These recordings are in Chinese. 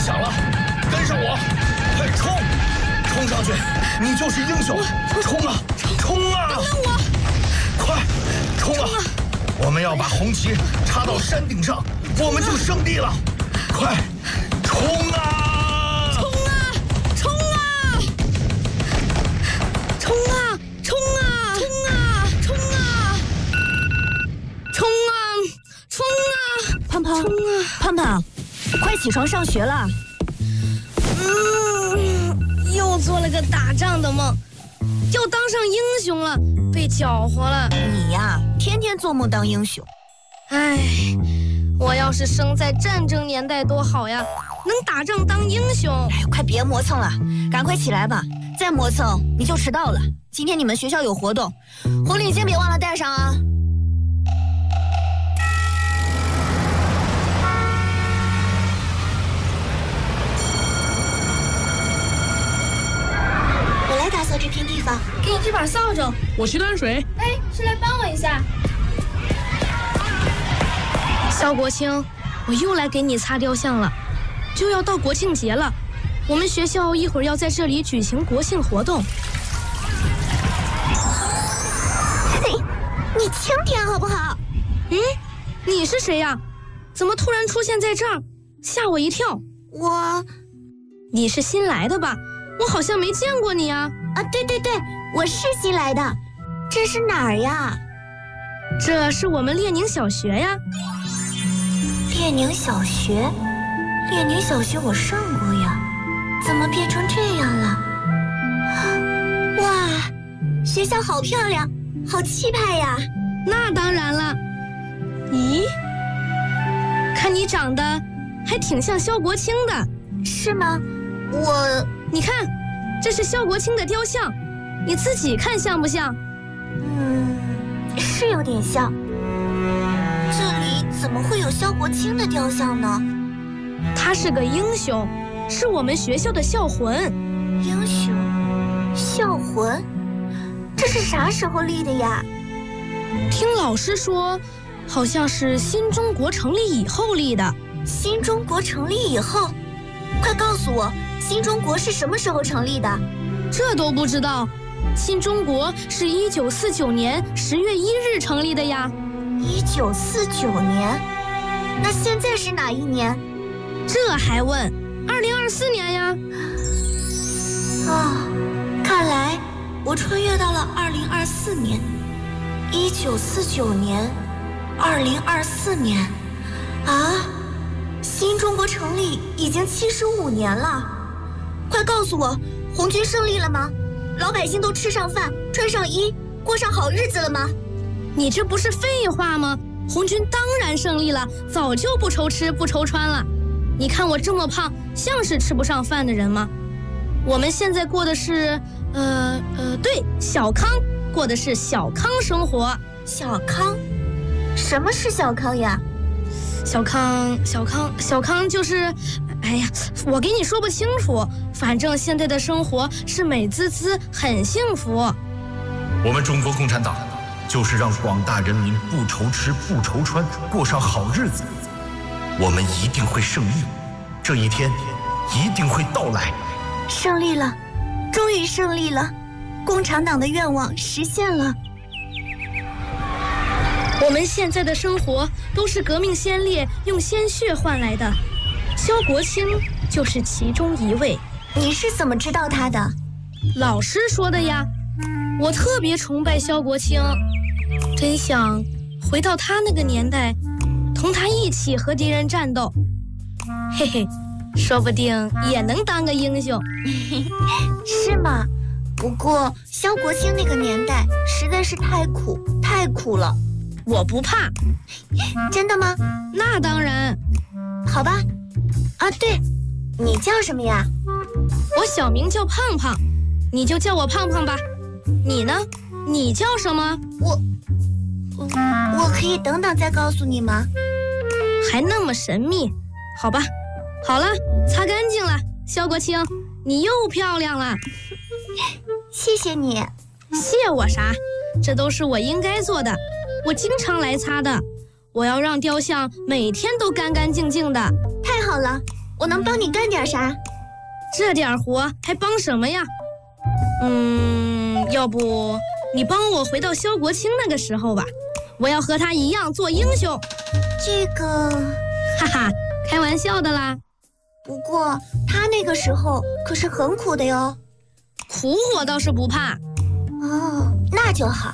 响了，跟上我，快冲！冲上去，你就是英雄！冲啊，冲啊！ 等等我！ 快，冲啊！我们要把红旗插到山顶上，我们就胜利了！快，冲啊！ 冲啊！冲啊！冲啊！冲啊！冲啊！冲啊！冲啊！冲啊！ 胖胖， 冲啊！ 胖胖，快起床上学了。 又做了个打仗的梦，要当上英雄了，被搅和了。 你呀，天天做梦当英雄。 唉，我要是生在战争年代多好呀，能打仗当英雄。 哎，快别磨蹭了，赶快起来吧，再磨蹭你就迟到了。今天你们学校有活动，红领巾别忘了带上啊。 我来打扫这片地方， 给你这把扫帚。 我去端水。 哎，谁来帮我一下？肖国清，我又来给你擦雕像了。就要到国庆节了，我们学校一会儿要在这里举行国庆活动。 你轻点好不好？ 你是谁呀？怎么突然出现在这儿？吓我一跳。你是新来的吧？我好像没见过你啊。 对，我是新来的。这是哪儿呀？ 这是我们列宁小学呀。 列宁小学？列宁小学我上过呀，怎么变成这样了？哇，学校好漂亮，好气派呀！ 那当然了。咦，看你长得还挺像肖国清的。 是吗？ 你看，这是肖国清的雕像，你自己看像不像？ 是有点像。这里怎么会有肖国清的雕像呢？ 他是个英雄，是我们学校的校魂。 英雄？校魂？这是啥时候立的呀？ 听老师说，好像是新中国成立以后立的。 新中国成立以后？快告诉我，新中国是什么时候成立的？ 这都不知道。新中国是1949年10月1日成立的呀。 1949年？那现在是哪一年？ 这还问？2024年呀。 看来我穿越到了2024年。1949年，2024年。新中国成立已经75年了。快告诉我，红军胜利了吗？老百姓都吃上饭，穿上衣，过上好日子了吗？ 你这不是废话吗？红军当然胜利了，早就不愁吃不愁穿了。你看我这么胖，像是吃不上饭的人吗？我们现在过的是，对，小康，过的是小康生活。 小康？什么是小康呀？ 小康就是，哎呀，我给你说不清楚，反正现在的生活是美滋滋，很幸福。 我们中国共产党就是让广大人民不愁吃不愁穿，过上好日子。我们一定会胜利，这一天一定会到来。 胜利了，终于胜利了，共产党的愿望实现了。 我们现在的生活都是革命先烈用鲜血换来的，肖国清就是其中一位。 你是怎么知道他的？ 老师说的呀。我特别崇拜肖国清，真想回到他那个年代，同他一起和敌人战斗。嘿嘿，说不定也能当个英雄。 是吗？不过肖国清那个年代实在是太苦了。 我不怕。 真的吗？ 那当然。 好吧。对，你叫什么呀？ 我小名叫胖胖，你就叫我胖胖吧。你呢？你叫什么？ 我可以等等再告诉你吗？ 还那么神秘？好吧，好了，擦干净了。肖国清，你又漂亮了。 谢谢你。 谢我啥？这都是我应该做的，我经常来擦的。我要让雕像每天都干干净净的。 太好了， 我能帮你干点啥？ 这点活还帮什么呀？要不你帮我回到萧国清那个时候吧，我要和他一样做英雄。 这个， 哈哈，开玩笑的啦。 不过他那个时候可是很苦的哟。 苦我倒是不怕。 哦，那就好。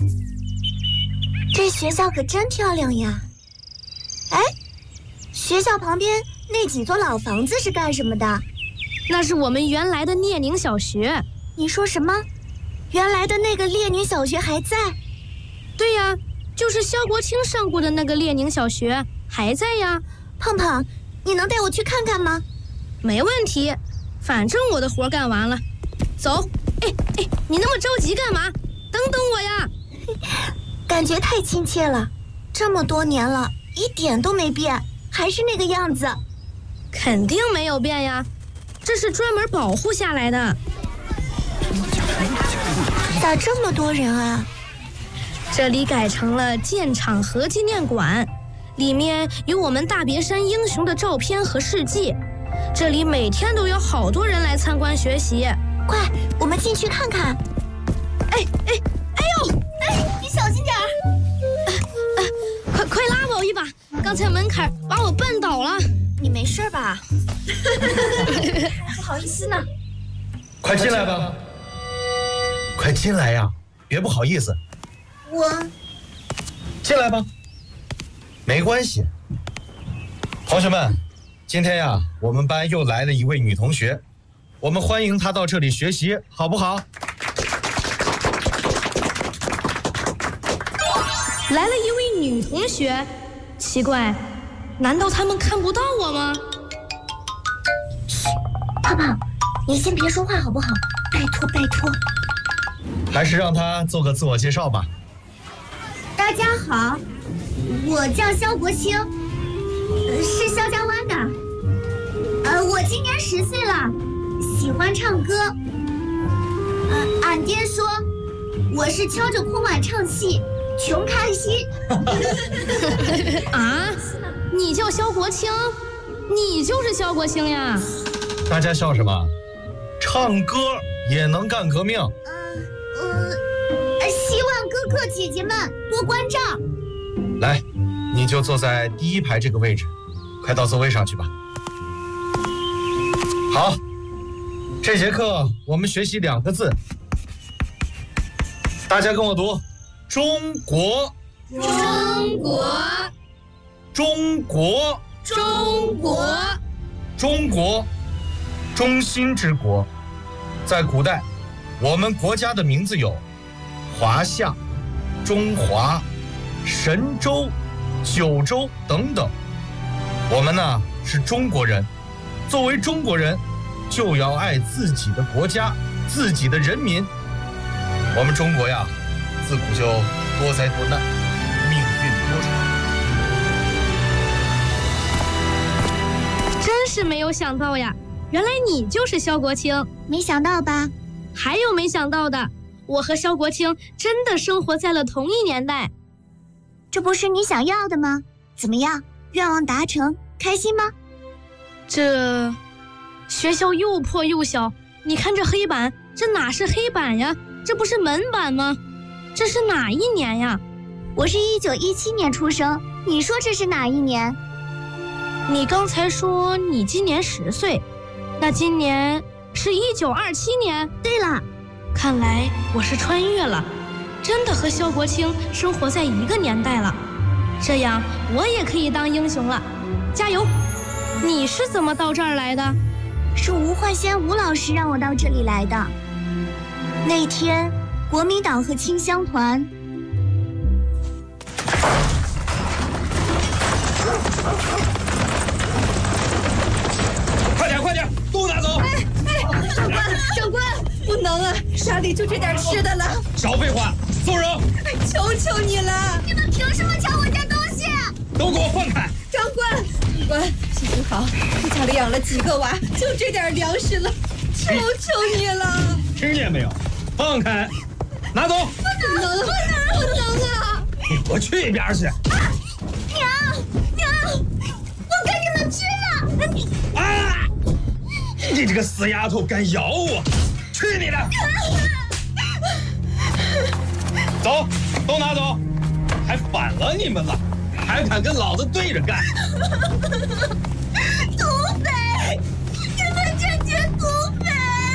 这学校可真漂亮呀。哎，学校旁边那几座老房子是干什么的？ 那是我们原来的列宁小学。 你说什么？原来的那个列宁小学还在？ 对呀，就是萧国清上过的那个列宁小学还在呀。 胖胖，你能带我去看看吗？ 没问题，反正我的活干完了。走。哎，你那么着急干嘛？等等我呀。 感觉太亲切了，这么多年了，一点都没变，还是那个样子。 肯定没有变呀，这是专门保护下来的。 咋这么多人啊？ 这里改成了建厂河纪念馆，里面有我们大别山英雄的照片和事迹。这里每天都有好多人来参观学习。 快，我们进去看看。 哎呦， 你小心点儿！快拉我一把！刚才门槛把我绊倒了。 你没事吧？不好意思呢。 快进来吧，快进来呀！别不好意思。 我进来吧，没关系。同学们，今天呀，我们班又来了一位女同学，我们欢迎她到这里学习，好不好？ 来了一位女同学，奇怪，难道他们看不到我吗？ 胖胖，你先别说话好不好？拜托拜托。 还是让她做个自我介绍吧。 大家好，我叫萧国清，是萧家湾的。我今年10岁了，喜欢唱歌。俺爹说我是敲着空碗唱戏，穷开心。 啊，你叫萧国清？你就是萧国清呀？ 大家笑什么？唱歌也能干革命。 希望哥哥姐姐们多关照。 来，你就坐在第1排这个位置，快到座位上去吧。好，这节课我们学习2个字，大家跟我读：中国。 中国。 中国。 中国。 中国，中心之国。在古代，我们国家的名字有华夏、中华、神州、九州等等。我们呢是中国人，作为中国人，就要爱自己的国家、自己的人民。我们中国呀，自古就多灾多难，命运多舛。 真是没有想到呀，原来你就是萧国清。 没想到吧？ 还有没想到的，我和萧国清真的生活在了同一年代。 这不是你想要的吗？怎么样，愿望达成，开心吗？ 这学校又破又小，你看这黑板，这哪是黑板呀？这不是门板吗？这是哪一年呀？ 我是1917年出生，你说这是哪一年？ 你刚才说你今年10岁，那今年是1927年。 对了， 看来我是穿越了，真的和萧国清生活在一个年代了。这样我也可以当英雄了，加油！你是怎么到这儿来的？ 是吴焕先吴老师让我到这里来的。那天，国民党和清乡团快点，都拿走！ 长官，不能啊，沙里就这点吃的了。 少废话，松手！ 求求你了！ 你们凭什么抢我家东西？ 都给我放开！ 长官，心情好，家里养了几个娃，就这点粮食了，求求你了！ 听见没有？放开，拿走！ 不能啊！ 你给我去一边去！ 娘，我跟你们去了。 啊！你这个死丫头，敢咬我！去你的！走，都拿走！还反了你们了，还敢跟老子对着干！ 土匪！你们这群土匪！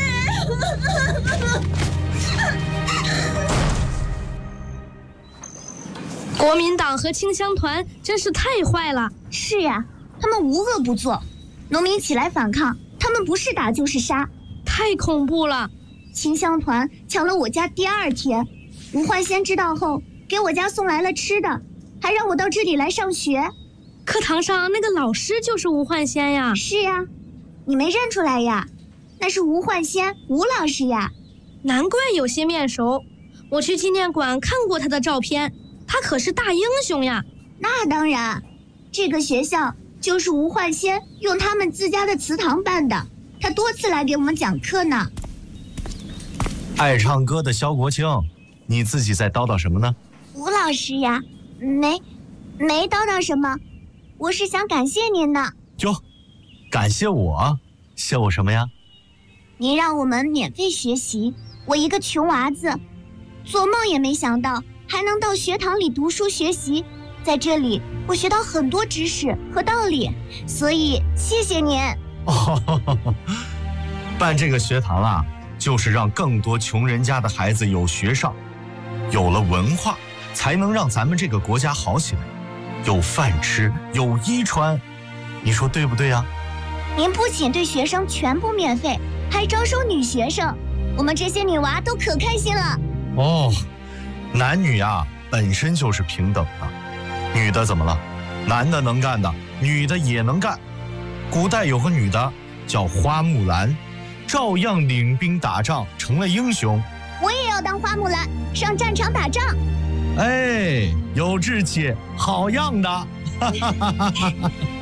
国民党和清乡团真是太坏了。 是呀，他们无恶不作。农民起来反抗，他们不是打就是杀。 太恐怖了！ 清乡团抢了我家第2天，吴焕先知道后，给我家送来了吃的，还让我到这里来上学。 课堂上那个老师就是吴焕先呀。 是呀，你没认出来呀？那是吴焕先，吴老师呀。 难怪有些面熟，我去纪念馆看过他的照片，他可是大英雄呀。 那当然，这个学校就是吴焕先用他们自家的祠堂办的，他多次来给我们讲课呢。 爱唱歌的肖国清，你自己在叨叨什么呢？ 吴老师呀，没叨叨什么，我是想感谢您呢。 哟，感谢我？谢我什么呀？ 您让我们免费学习，我一个穷娃子，做梦也没想到还能到学堂里读书学习，在这里我学到很多知识和道理，所以谢谢您。 办这个学堂啊，就是让更多穷人家的孩子有学上，有了文化，才能让咱们这个国家好起来，有饭吃，有衣穿，你说对不对呀？ 您不仅对学生全部免费，还招收女学生，我们这些女娃都可开心了。 哦，男女啊本身就是平等的，女的怎么了？男的能干的，女的也能干。古代有个女的叫花木兰，照样领兵打仗，成了英雄。 我也要当花木兰，上战场打仗。 哎，有志气，好样的！